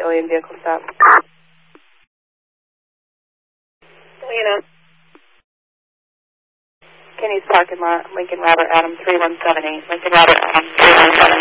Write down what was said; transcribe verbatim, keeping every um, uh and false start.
alien vehicle stop. Selena. Kenny's parking lot, Lincoln Robert Adams three one seven eight. Lincoln Robert Adams three one seven eight.